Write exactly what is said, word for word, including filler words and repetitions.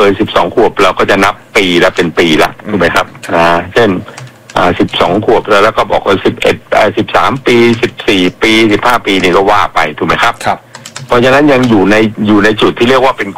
กินสิบสองขวบเราก็จะนับปีละเป็นปีละถูกไหมครับอ่าเช่นอ่าสิบสองขวบแล้วแล้วก็บอกว่าสิบเอ็ดอ่าสิบสามปีสิบสี่ปีสิบห้าปีนี่ก็ว่าไปถูกไหมครับครับเพราะฉะนั้นยังอยู่ในอยู่ในจุดที่เรียกว่าเป็น